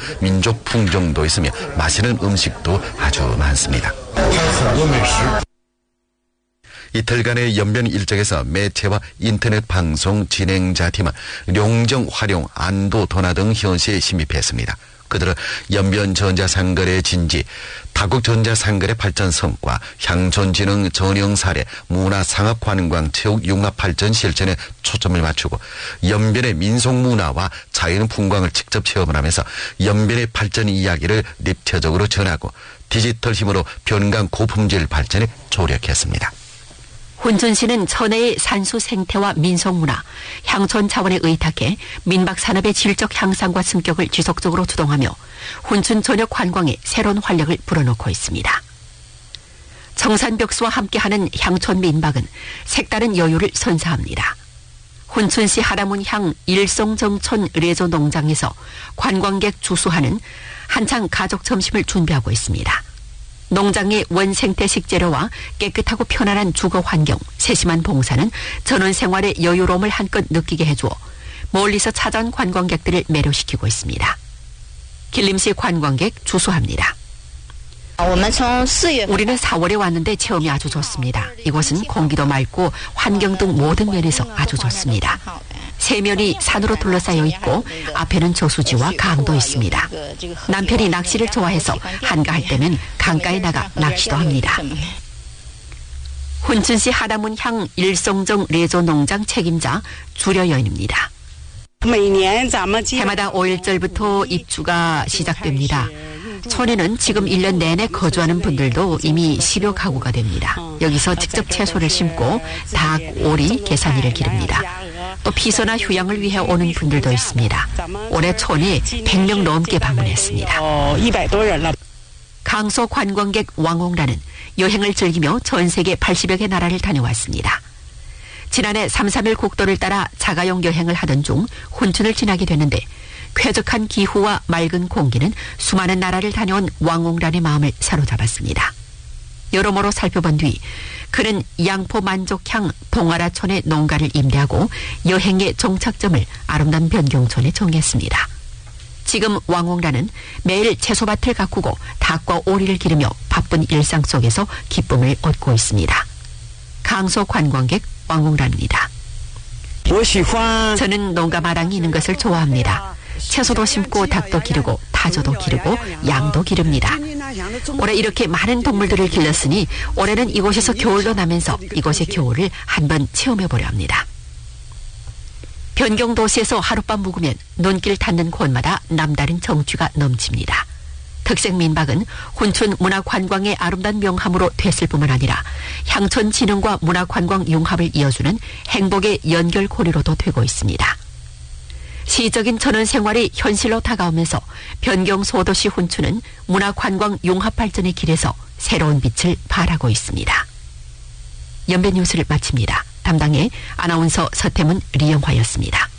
민족 풍경도 있으며 맛있는 음식도 아주 많습니다. 이틀간의 연변 일정에서 매체와 인터넷 방송 진행자 팀은 용정, 활용, 안도, 도나 등 현시에 침입했습니다. 그들은 연변 전자상거래 진지, 다국 전자상거래 발전 성과, 향촌진흥 전형 사례, 문화상업관광 체육 융합 발전 실천에 초점을 맞추고 연변의 민속문화와 자연풍광을 직접 체험을 하면서 연변의 발전 이야기를 입체적으로 전하고 디지털 힘으로 변강 고품질 발전에 조력했습니다. 훈춘시는 천혜의 산수 생태와 민속문화, 향촌 차원에 의탁해 민박산업의 질적 향상과 승격을 지속적으로 주동하며 훈춘 전역 관광에 새로운 활력을 불어넣고 있습니다. 청산벽수와 함께하는 향촌 민박은 색다른 여유를 선사합니다. 훈춘시 하라문향 일송정촌 레조 농장에서 관광객 주수하는 한창 가족 점심을 준비하고 있습니다. 농장의 원생태 식재료와 깨끗하고 편안한 주거 환경, 세심한 봉사는 전원 생활의 여유로움을 한껏 느끼게 해주어 멀리서 찾아온 관광객들을 매료시키고 있습니다. 길림시 관광객 주수합니다. 우리는 4월에 왔는데 체험이 아주 좋습니다. 이곳은 공기도 맑고 환경 등 모든 면에서 아주 좋습니다. 세면이 산으로 둘러싸여 있고 앞에는 저수지와 강도 있습니다. 남편이 낚시를 좋아해서 한가할 때는 강가에 나가 낚시도 합니다. 훈춘시 하다문향 일송정 레조 농장 책임자 주려 여인입니다. 해마다 5일절부터 입주가 시작됩니다. 촌에는 지금 1년 내내 거주하는 분들도 이미 10여 가구가 됩니다. 여기서 직접 채소를 심고 닭, 오리, 계산이를 기릅니다. 또 피서나 휴양을 위해 오는 분들도 있습니다. 올해 촌에 100명 넘게 방문했습니다. 강서 관광객 왕홍라는 여행을 즐기며 전 세계 80여 개 나라를 다녀왔습니다. 지난해 3, 3일 국도를 따라 자가용 여행을 하던 중 훈춘을 지나게 되는데 쾌적한 기후와 맑은 공기는 수많은 나라를 다녀온 왕홍란의 마음을 사로잡았습니다. 여러모로 살펴본 뒤 그는 양포 만족향 동아라촌의 농가를 임대하고 여행의 종착점을 아름다운 변경촌에 정했습니다. 지금 왕홍란은 매일 채소밭을 가꾸고 닭과 오리를 기르며 바쁜 일상 속에서 기쁨을 얻고 있습니다. 강서 관광객 왕홍란입니다. 저는 농가 마당이 있는 것을 좋아합니다. 채소도 심고 닭도 기르고 타조도 기르고 양도 기릅니다. 올해 이렇게 많은 동물들을 길렀으니 올해는 이곳에서 겨울도 나면서 이곳의 겨울을 한번 체험해보려 합니다. 변경도시에서 하룻밤 묵으면 눈길 닿는 곳마다 남다른 정취가 넘칩니다. 특색 민박은 훈춘 문화관광의 아름다운 명함으로 됐을 뿐만 아니라 향촌 진흥과 문화관광 융합을 이어주는 행복의 연결고리로도 되고 있습니다. 시적인 전원 생활이 현실로 다가오면서 변경 소도시 훈춘은 문화관광 융합 발전의 길에서 새로운 빛을 발하고 있습니다. 연변 뉴스를 마칩니다. 담당의 아나운서 서태문, 리영화였습니다.